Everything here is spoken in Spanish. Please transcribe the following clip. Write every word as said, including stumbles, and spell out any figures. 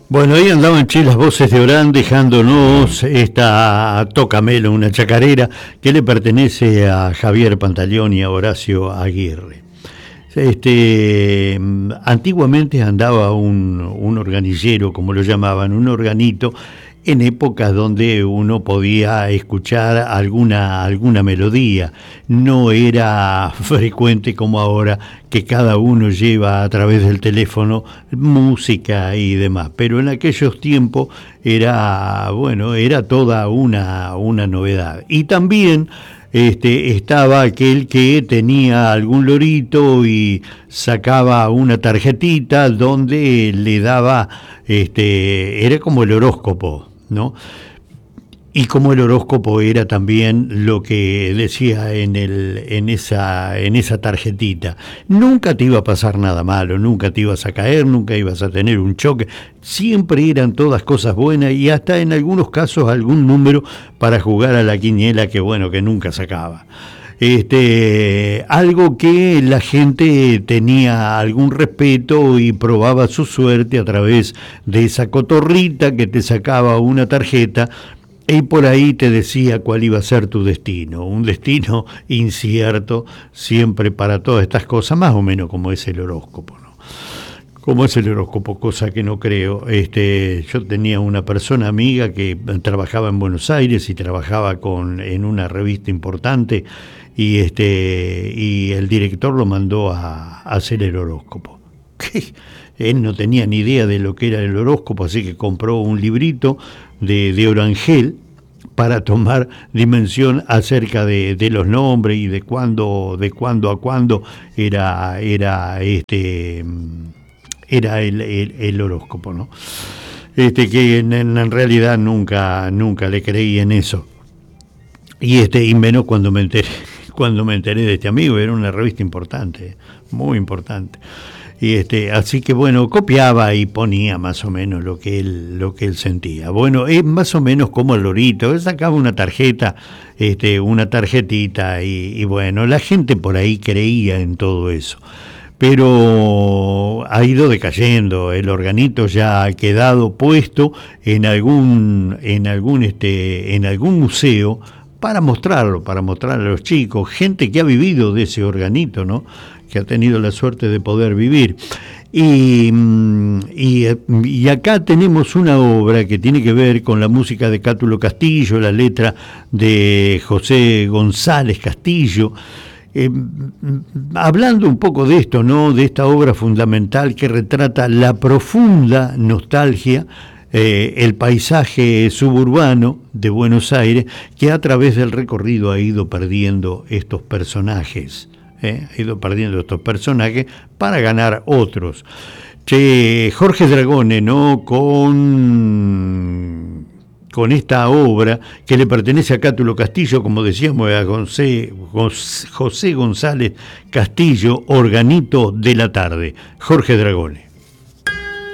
Bueno, ahí andaban che las voces de Orán dejándonos esta Tócamelo, una chacarera que le pertenece a Javier Pantaleón y a Horacio Aguirre. Este, antiguamente andaba un, un organillero, como lo llamaban, un organito, en épocas donde uno podía escuchar alguna, alguna melodía. No era frecuente como ahora que cada uno lleva a través del teléfono música y demás, pero en aquellos tiempos era, bueno, era toda una, una novedad. Y también Este, estaba aquel que tenía algún lorito y sacaba una tarjetita donde le daba, este, era como el horóscopo, ¿no? Y como el horóscopo era también lo que decía en el, en esa, en esa tarjetita, nunca te iba a pasar nada malo, nunca te ibas a caer, nunca ibas a tener un choque, siempre eran todas cosas buenas y hasta en algunos casos algún número para jugar a la quiniela que bueno, que nunca sacaba. Este, algo que la gente tenía algún respeto y probaba su suerte a través de esa cotorrita que te sacaba una tarjeta. Y por ahí te decía cuál iba a ser tu destino, un destino incierto siempre para todas estas cosas, más o menos como es el horóscopo, ¿no? Como es el horóscopo, cosa que no creo. Este, yo tenía una persona amiga que trabajaba en Buenos Aires y trabajaba con, en una revista importante y, este, y el director lo mandó a, a hacer el horóscopo. Él no tenía ni idea de lo que era el horóscopo, así que compró un librito de, de Orangel para tomar dimensión acerca de, de los nombres y de cuándo, de cuándo a cuándo era, era este era el, el, el horóscopo, ¿no? Este, que en, en realidad nunca, nunca le creí en eso. Y este, y menos cuando me enteré, cuando me enteré de este amigo, era una revista importante, muy importante. Y este, así que bueno, copiaba y ponía más o menos lo que él, lo que él sentía. Bueno, es más o menos como el lorito, él sacaba una tarjeta, este, una tarjetita, y, y bueno, la gente por ahí creía en todo eso. Pero ha ido decayendo, el organito ya ha quedado puesto en algún, en algún, este, en algún museo para mostrarlo, para mostrar a los chicos, gente que ha vivido de ese organito, ¿no? Que ha tenido la suerte de poder vivir. Y, y, y acá tenemos una obra que tiene que ver con la música de Cátulo Castillo, la letra de José González Castillo, eh, hablando un poco de esto, ¿no? De esta obra fundamental que retrata la profunda nostalgia, Eh, el paisaje suburbano de Buenos Aires, que a través del recorrido ha ido perdiendo estos personajes, eh, ha ido perdiendo estos personajes para ganar otros. Che, Jorge Dragone, ¿no? Con, con esta obra que le pertenece a Cátulo Castillo, como decíamos, a José, José González Castillo, Organito de la Tarde. Jorge Dragone.